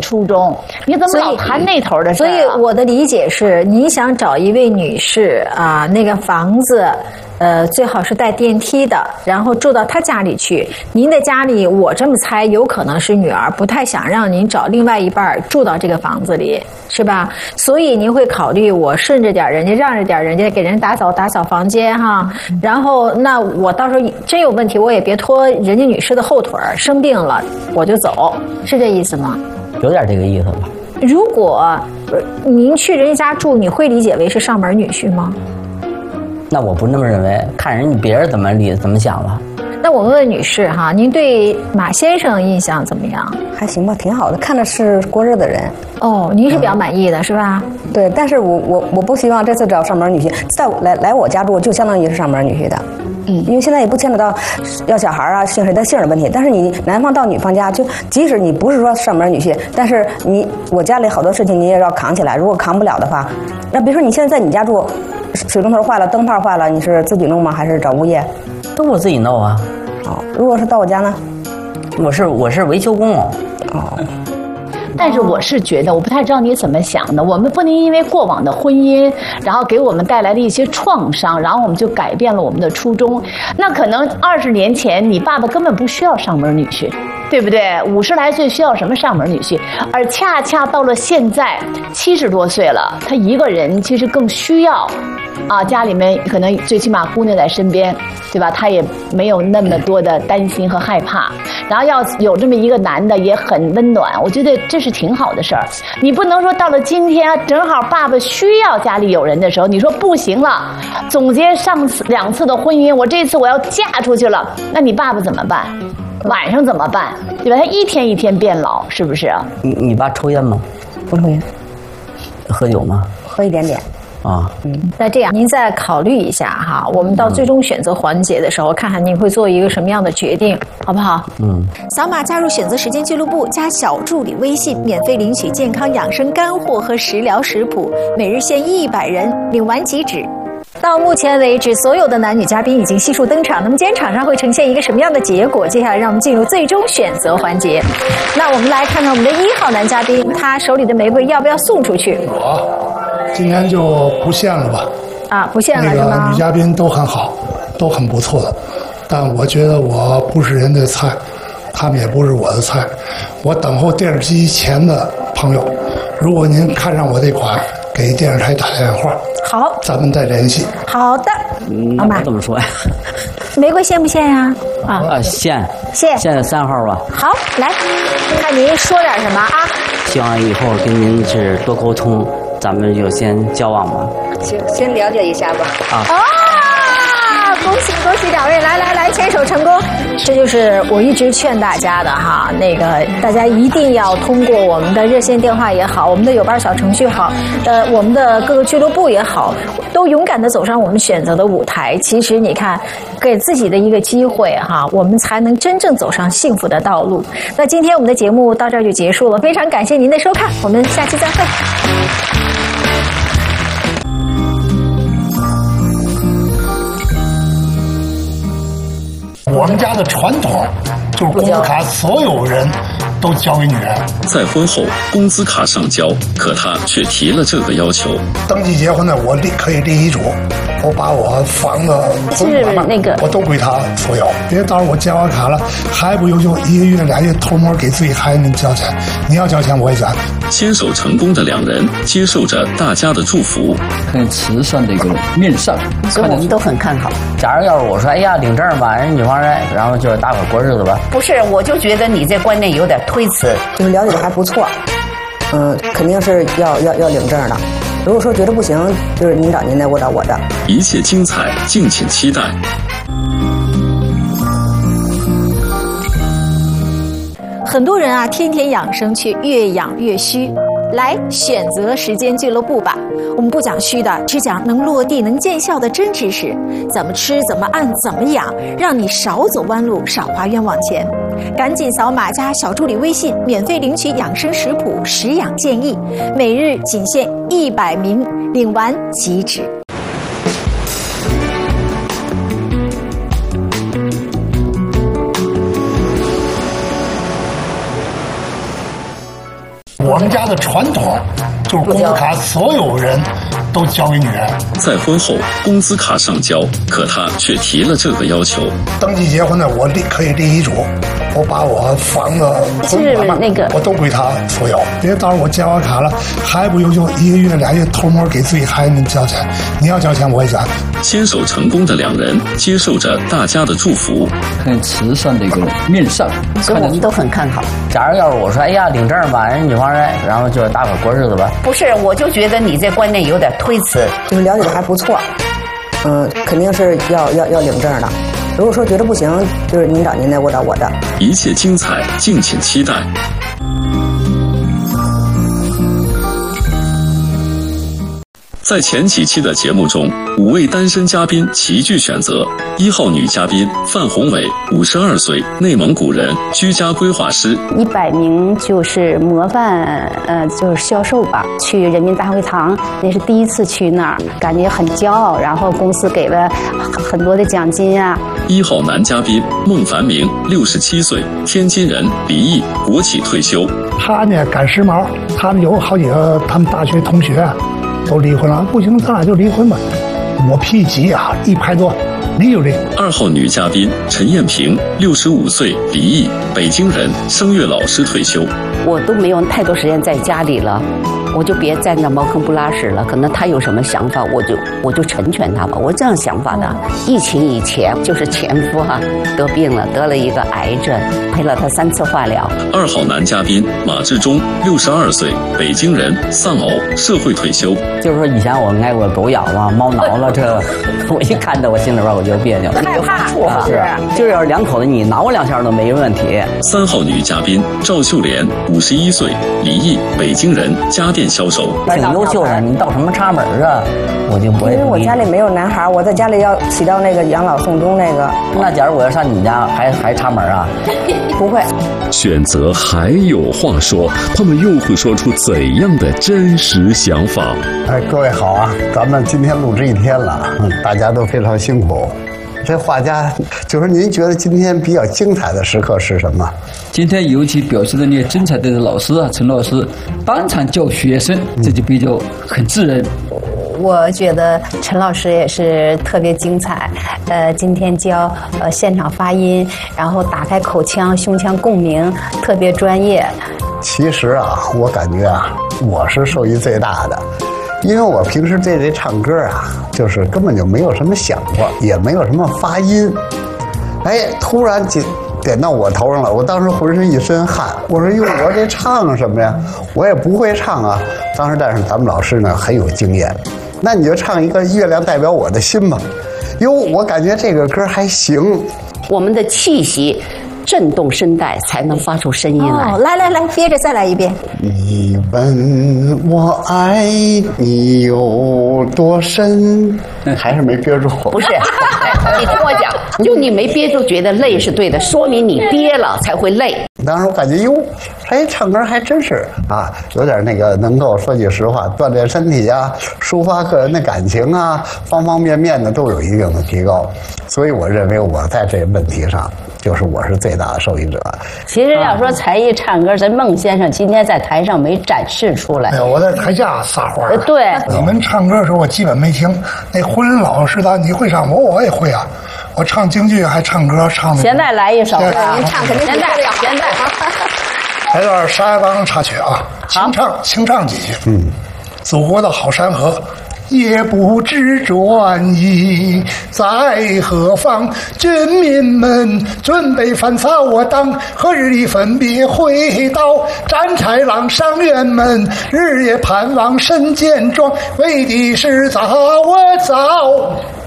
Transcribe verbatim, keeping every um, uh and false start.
初衷，你怎么老谈那头的事、啊？ 所以我的理解是，你想找一位女士啊，那个房子。呃，最好是带电梯的，然后住到她家里去。您的家里，我这么猜，有可能是女儿不太想让您找另外一半住到这个房子里，是吧？所以您会考虑我顺着点人家，让着点人家，给人打扫打扫房间哈。然后那我到时候真有问题，我也别拖人家女士的后腿，生病了我就走，是这意思吗？ 有点这个意思吧。 如果您去人家家住，你会理解为是上门女婿吗？ 那我不那么认为，看人别人怎么理怎么想了。 那我问问女士哈，您对马先生印象怎么样？ 还行吧，挺好的，看着是过日子的人。 哦，您是比较满意的、嗯、是吧？ 对，但是我我我不希望这次找上门女婿，在来来我家住就相当于是上门女婿的。嗯，因为现在也不牵扯到要小孩啊、姓谁的姓的问题，但是你男方到女方家，就即使你不是说上门女婿，但是你我家里好多事情你也要扛起来，如果扛不了的话，那比如说你现在在你家住。水龙头坏了，灯泡坏了，你是自己弄吗？还是找物业？ 都我自己弄啊。 哦，如果是到我家呢？ 我是我是维修工哦。 哦。 但是我是觉得，我不太知道你怎么想的。我们不能因为过往的婚姻，然后给我们带来了一些创伤，然后我们就改变了我们的初衷。那可能二十年前，你爸爸根本不需要上门女婿。对不对？五十来岁需要什么上门女婿？而恰恰到了现在七十多岁了，他一个人其实更需要，啊，家里面可能最起码姑娘在身边，对吧？他也没有那么多的担心和害怕。然后要有这么一个男的也很温暖，我觉得这是挺好的事儿。你不能说到了今天正好爸爸需要家里有人的时候，你说不行了。总结上次两次的婚姻，我这次我要嫁出去了，那你爸爸怎么办？晚上怎么办？对吧？他一天一天变老，是不是？ 你你爸抽烟吗？ 不抽烟。 喝酒吗？ 喝一点点。 啊， 嗯，那这样您再考虑一下哈，我们到最终选择环节的时候，看看您会做一个什么样的决定，好不好？ 嗯。 扫码加入选择时间俱乐部，加小助理微信，免费领取健康养生干货和食疗食谱，每日限一百人，领完即止。到目前为止，所有的男女嘉宾已经悉数登场。那么今天场上会呈现一个什么样的结果？接下来让我们进入最终选择环节。那我们来看看我们的一号男嘉宾，他手里的玫瑰要不要送出去？ 我今天就不献了吧。 啊，不献了是吗？ 那个女嘉宾都很好，都很不错的，但我觉得我不是人的菜，他们也不是我的菜。我等候电视机前的朋友，如果您看上我这款，给电视台打电话。 好， 咱们再联系。 好的， 那我怎么说呀？ 玫瑰献不献呀？ 啊啊，献献献三号吧。 好，来看您说点什么啊？ 希望以后跟您是多沟通，咱们就先交往吧。 行，先了解一下吧。 啊。 啊！恭喜恭喜两位，来来来，牵手成功。这就是我一直劝大家的哈，那个大家一定要通过我们的热线电话也好，我们的有伴小程序好，呃，我们的各个俱乐部也好，都勇敢的走上我们选择的舞台。其实你看，给自己的一个机会哈，我们才能真正走上幸福的道路。那今天我们的节目到这儿就结束了，非常感谢您的收看，我们下期再会。 我们家的传统就是工资卡，所有人都交给女人。 在婚后，工资卡上交，可他却提了这个要求。 登记结婚呢，我立可以立遗嘱，我把我房子、 是那个我都归他所有。因为到时候我交完卡了，还不优秀，一个月俩月偷摸给自己孩子们交钱，你要交钱我也捐。 牵手成功的两人接受着大家的祝福， 看慈善的一个面上， 所以我们都很看好。 假如要是我说，哎呀，领证吧，人女方人，然后就是大伙过日子吧。 不是，我就觉得你这观念有点推辞。 就是了解的还不错，嗯，肯定是要要要领证的。如果说觉得不行，就是您找您的，我找我的。 一切精彩，敬请期待。 很多人啊，天天养生却越养越虚。来选择时间俱乐部吧，我们不讲虚的，只讲能落地能见效的真知识，怎么吃怎么按怎么养，让你少走弯路少花冤枉钱。赶紧扫码加小助理微信，免费领取养生食谱食养建议，每日仅限一百名，领完即止。 我们家的传统就是工资卡所有人都交给女人。 在婚后，工资卡上交，可他却提了这个要求。 登记结婚呢，我立可以立遗嘱，我把我房子、 是那个我都归他所有。因为到时候我交完卡了，还不优秀，一个月俩月偷摸给自己孩子们交钱，你要交钱我也交。 牵手成功的两人接受着大家的祝福， 很慈善的一个面上， 所以我们都很看好。 假如要是我说，哎呀，领证吧，人女方人，然后就是大伙过日子吧。 不是，我就觉得你这观念有点推辞。 就是了解的还不错，嗯，肯定是要要要领证的。如果说觉得不行，就是您找您的，我找我的。 一切精彩，敬请期待。在前几期的节目中，五位单身嘉宾齐聚选择。一号女嘉宾范宏伟，五十二岁，内蒙古人，居家规划师。 一百名就是模范，呃，就是销售吧。去人民大会堂，那是第一次去那儿，感觉很骄傲。然后公司给了很多的奖金啊。 一号男嘉宾孟凡明，六十七岁，天津人，离异，国企退休。 他呢赶时髦，他们有好几个他们大学同学都离婚了，不行，咱俩就离婚吧。我脾气急啊，一拍桌，离就离。 二号女嘉宾陈艳萍，六十五岁，离异，北京人，声乐老师退休。 我都没有太多时间在家里了，我就别站着茅坑不拉屎了。可能他有什么想法，我就我就成全他吧。我这样想法的。疫情以前就是前夫哈、啊、得病了，得了一个癌症，陪了他三次化疗。 二号男嘉宾马志忠，六十二岁，北京人，丧偶，社会退休。 就是说以前我挨过狗咬嘛，猫挠了，这我一看着我心里边我就别扭， 害怕啊，是，就是要是两口子你挠两下都没问题。 三号女嘉宾赵秀莲，五十一岁，离异，北京人，家电销售。 挺优秀的，你倒什么插门啊？我就不会。 因为我家里没有男孩，我在家里要起到那个养老送终那个。 那假如我要上你家，还还插门啊？ 不会。 选择还有话说，他们又会说出怎样的真实想法？ 哎，各位好啊！咱们今天录制一天了，大家都非常辛苦。这画家就是您觉得今天比较精彩的时刻是什么？ 今天尤其表现的那精彩的老师啊，陈老师当场教学生，这就比较很自然。 我觉得陈老师也是特别精彩，呃，今天教呃现场发音，然后打开口腔、胸腔共鸣，特别专业。 其实啊，我感觉啊，我是受益最大的。因为我平时对这唱歌啊，就是根本就没有什么想过，也没有什么发音。哎，突然点点到我头上了，我当时浑身一身汗。我说哟，我这唱什么呀？我也不会唱啊。当时但是咱们老师呢很有经验，那你就唱一个《月亮代表我的心》吧。哟，我感觉这个歌还行。 我们的气息震动声带才能发出声音来。 哦，来来来，憋着再来一遍。 你问我爱你有多深，还是没憋住。 不是，你听我讲，就你没憋住，觉得累是对的，说明你憋了才会累。 当时我感觉哟，哎，唱歌还真是啊，有点那个能够说句实话，锻炼身体啊，抒发个人的感情啊，方方面面的都有一定的提高。所以我认为我在这问题上，就是我是最大的受益者。 其实要说才艺唱歌，咱孟先生今天在台上没展示出来。 哎呀，我在台下撒欢儿。 对， 你们唱歌的时候我基本没听。那婚姻老师的你会唱，我我也会啊。我唱京剧还唱歌，唱的。 现在来一首吧， 您唱肯定现在现在。 来段沙哑帮插曲啊，清唱清唱几句。嗯，祖国的好山河。也不知转移在何方，军民们准备返扫我党，何日里分别回到战豺狼伤员们，日夜盼望身健壮，为的是早我早。